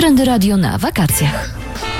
Trendy Radio na wakacjach.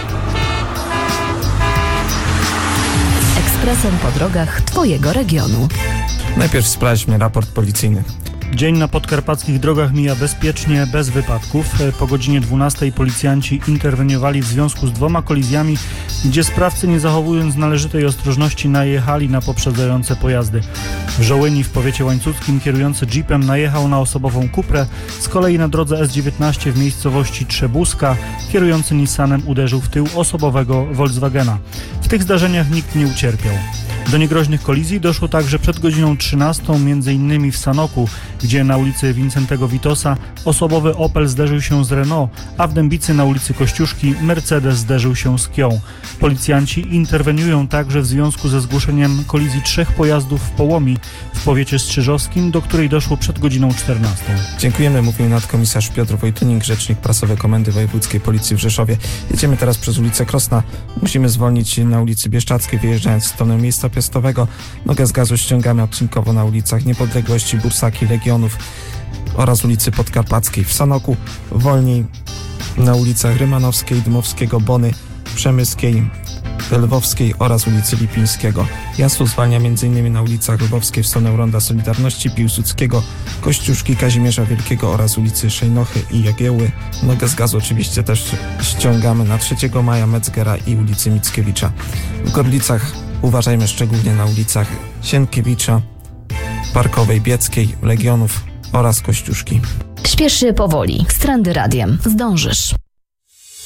Ekspresem po drogach Twojego regionu. Najpierw sprawdźmy raport policyjny. Dzień na podkarpackich drogach mija bezpiecznie, bez wypadków. Po godzinie 12 policjanci interweniowali w związku z 2 kolizjami, gdzie sprawcy, nie zachowując należytej ostrożności, najechali na poprzedzające pojazdy. W Żołyni w powiecie łańcuckim kierujący jeepem najechał na osobową Cuprę, z kolei na drodze S19 w miejscowości Trzebuska kierujący Nissanem uderzył w tył osobowego Volkswagena. W tych zdarzeniach nikt nie ucierpiał. Do niegroźnych kolizji doszło także przed godziną 13, m.in. w Sanoku, gdzie na ulicy Wincentego Witosa osobowy Opel zderzył się z Renault, a w Dębicy na ulicy Kościuszki Mercedes zderzył się z Kią. Policjanci interweniują także w związku ze zgłoszeniem kolizji 3 pojazdów w Połomi w powiecie strzyżowskim, do której doszło przed godziną 14. Dziękujemy, mówił nadkomisarz Piotr Wojtunik, rzecznik prasowy Komendy Wojewódzkiej Policji w Rzeszowie. Jedziemy teraz przez ulicę Krosna. Musimy zwolnić na ulicy Bieszczackiej, wyjeżdżając w stronę miejsca piastowego. Nogę z gazu ściągamy odcinkowo na ulicach Niepodległości, Bursaki, Legionów oraz ulicy Podkarpackiej. W Sanoku wolniej na ulicach Rymanowskiej, Dmowskiego, Bony, Przemyskiej, Lwowskiej oraz ulicy Lipińskiego. Jazdu zwalnia m.in. na ulicach Lwowskiej w stronę Ronda Solidarności, Piłsudskiego, Kościuszki, Kazimierza Wielkiego oraz ulicy Szejnochy i Jagiełły. Nogę z gazu oczywiście też ściągamy na 3 Maja, Metzgera i ulicy Mickiewicza. W Gorlicach uważajmy szczególnie na ulicach Sienkiewicza, Parkowej, Bieckiej, Legionów oraz Kościuszki. Śpiesz się powoli. Z Trendy Radiem zdążysz.